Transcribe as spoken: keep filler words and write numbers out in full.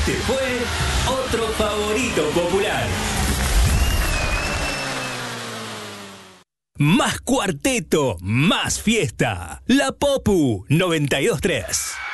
Este fue otro favorito popular. Más cuarteto, más fiesta. La Popu noventa y dos tres.